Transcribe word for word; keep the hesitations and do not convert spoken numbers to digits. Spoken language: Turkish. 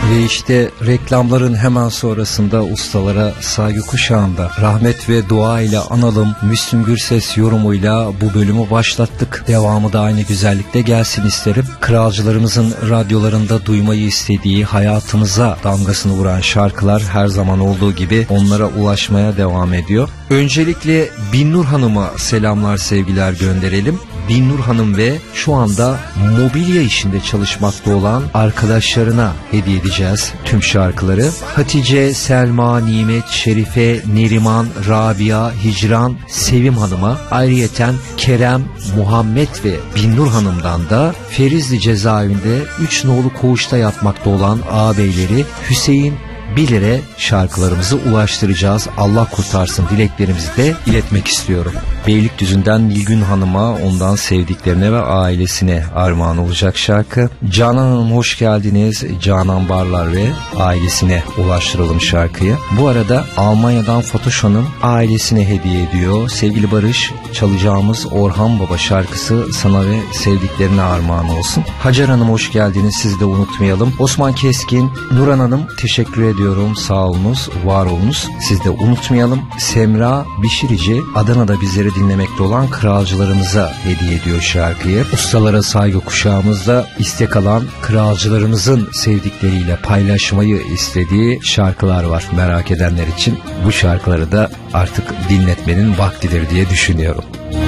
Ve işte reklamların hemen sonrasında ustalara saygı kuşağında rahmet ve dua ile analım Müslüm Gürses yorumuyla bu bölümü başlattık. Devamı da aynı güzellikte gelsin isterim. Kralcılarımızın radyolarında duymayı istediği, hayatımıza damgasını vuran şarkılar her zaman olduğu gibi onlara ulaşmaya devam ediyor. Öncelikle Binnur Hanım'a selamlar, sevgiler gönderelim. Binnur Hanım ve şu anda mobilya işinde çalışmakta olan arkadaşlarına hediye edeceğiz tüm şarkıları. Hatice, Selma, Nimet, Şerife, Neriman, Rabia, Hicran, Sevim Hanım'a, ayrıyeten Kerem, Muhammed ve Binnur Hanım'dan da Ferizli cezaevinde üç nolu koğuşta yatmakta olan ağabeyleri Hüseyin Bilir'e şarkılarımızı ulaştıracağız. Allah kurtarsın dileklerimizi de iletmek istiyorum. Beylikdüzü'nden Nilgün Hanım'a, ondan sevdiklerine ve ailesine armağan olacak şarkı. Canan Hanım hoş geldiniz. Canan Barlar ve ailesine ulaştıralım şarkıyı. Bu arada Almanya'dan Fatoş Hanım ailesine hediye ediyor. Sevgili Barış, çalacağımız Orhan Baba şarkısı sana ve sevdiklerine armağan olsun. Hacer Hanım hoş geldiniz. Sizi de unutmayalım. Osman Keskin, Nuran Hanım teşekkür ediyorum. Sağ olunuz, var olunuz. Siz de unutmayalım. Semra Bişirici, Adana'da bizleri dinlemekte olan kralcılarımıza hediye ediyor şarkıyı. Ustalara saygı kuşağımızda istek alan kralcılarımızın sevdikleriyle paylaşmayı istediği şarkılar var. Merak edenler için bu şarkıları da artık dinletmenin vaktidir diye düşünüyorum.